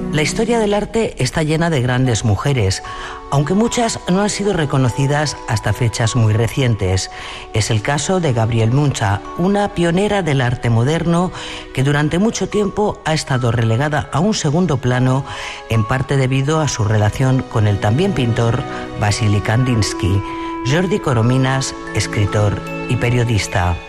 La historia del arte está llena de grandes mujeres, aunque muchas no han sido reconocidas hasta fechas muy recientes. Es el caso de Gabrielle Muncha, una pionera del arte moderno que durante mucho tiempo ha estado relegada a un segundo plano, en parte debido a su relación con el también pintor Vasily Kandinsky. Jordi Corominas, escritor y periodista.